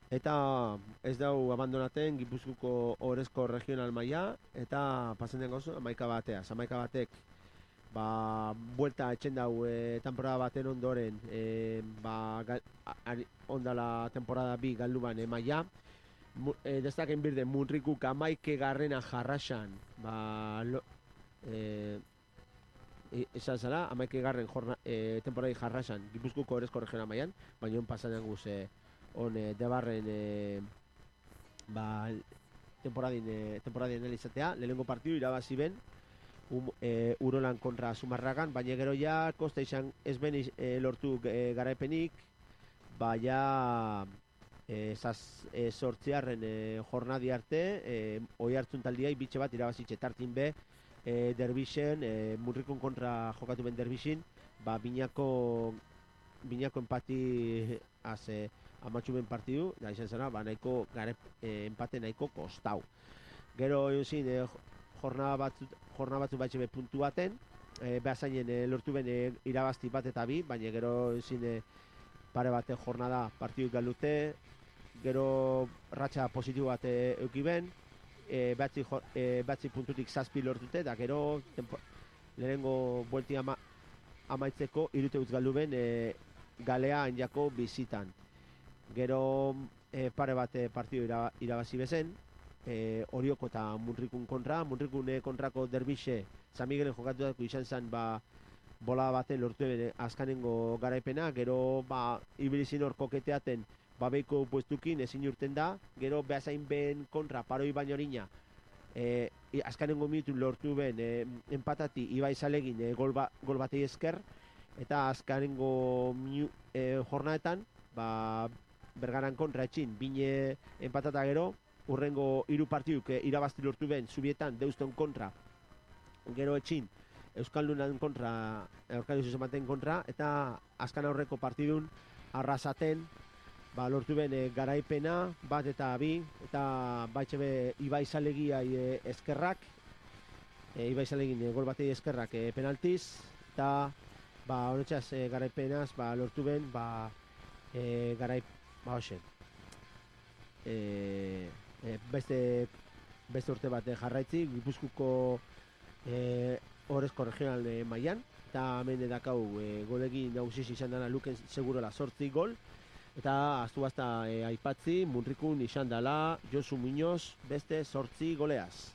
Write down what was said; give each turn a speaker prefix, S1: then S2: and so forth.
S1: Eta ez dau abandonaten Gipuzkoako Orezko regional maila eta pasen den gozu amaika bateaz. Amaika batek buelta etxen dau temporada baten ondoren ondala temporada bi galduban maila. Destaken birden Munrikuk amaike garrena jarrasan e, esan zara, amaike garren temporada jarrasan Gipuzkoako Orezko regional mailan, baina on pasan den guz debarren ba, temporadien izatea, lehenengo partidu irabazi ben Urolan kontra Zumarragan, baina gero ja kosta izan ez ben lortu garaipenik, ja sortziarren jornadi arte oi hartzun taldiai bitxe bat irabazitxe tartin be derbixen, Murrikun kontra jokatu ben derbixin, binako empati amatxumen partidu, da izan zena, nahiko empate nahiko kostau. Gero zin, jornada batzu batxe be puntu baten, behazainen lortu ben irabazti bat eta bi, baina gero zin pare bate jornada partidu galute, gero ratxa positibo bat eukiben, batzi puntutik zazpi lortute, da gero lehenengo buelti amaitzeko irute utz galdu ben galea anjako bizitan. Gero pare bat partidu irabazi bezen, Orioko eta Munrikun kontra, Munrikun kontrako derbixe San Miguelen jokatu izan zen bola baten lortu bene azkanengo garaipena, gero ibilizin hor koketeaten beiko puestukin ezin urten da, gero behazain ben kontra paroi baino orina azkanengo minutu lortu ben empatati Ibai Zalegin gol batei esker, eta azkanengo jornaetan Bergaran kontra etxin bine empatata gero, urrengo hiru partiduk irabazti lortu ben Zubietan Deuston kontra, gero etxin Euskaldunan kontra, Euskaldu zuzematen kontra, eta azkan aurreko partidun arrasaten lortu ben garaipena bat eta bi, eta baitxebe Ibai Zalegiai eskerrak, Ibai Zalegin gol batei eskerrak penaltiz, eta honetxaz garaipenaz lortu ben hoxe beste urte bat jarraitzi Gipuzkoako Orezko regional mailan, eta hemen dakau golegin nagusiz izan dela Luken segurola 8 gol, eta aztu bazta aipatzi Munrikun izan dela Josu Muñoz beste 8 goleaz.